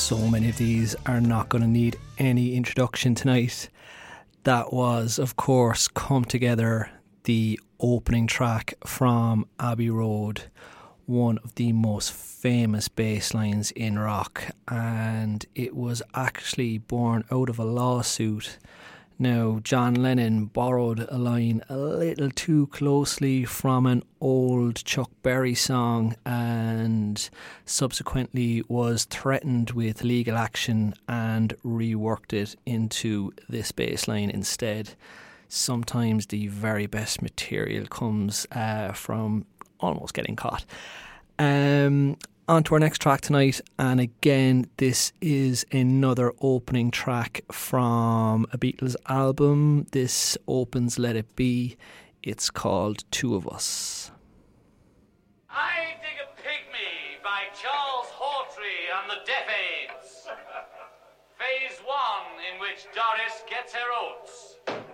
So many of these are not going to need any introduction tonight. That was, of course, Come Together, the opening track from Abbey Road, one of the most famous bass lines in rock, and it was actually born out of a lawsuit. Now, John Lennon borrowed a line a little too closely from an old Chuck Berry song and subsequently was threatened with legal action and reworked it into this bass line instead. Sometimes the very best material comes from almost getting caught. On to our next track tonight, and again this is another opening track from a Beatles album. This opens Let It Be. It's called Two of Us. I Dig a Pygmy by Charles Hawtrey and the Deaf Aids. Phase 1, in which Doris gets her oats.